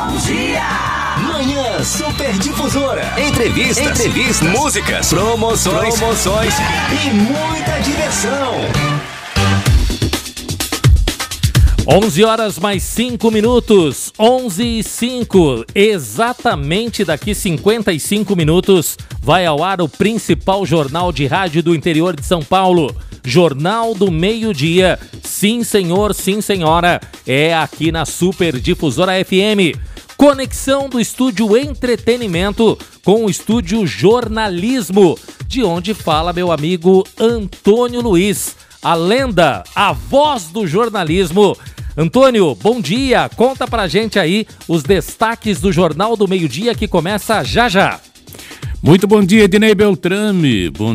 Bom dia! Manhã Superdifusora. Entrevistas, músicas, promoções e muita diversão. 11 horas mais 5 minutos, 11h05, exatamente daqui 55 minutos, vai ao ar o principal jornal de rádio do interior de São Paulo, Jornal do Meio-Dia. Sim, senhor, sim, senhora, é aqui na Superdifusora FM. Conexão do Estúdio Entretenimento com o Estúdio Jornalismo, de onde fala meu amigo Antônio Luiz, a lenda, a voz do jornalismo. Antônio, bom dia, conta pra gente aí os destaques do Jornal do Meio-Dia que começa já já. Muito bom dia, Ednei Beltrame, bom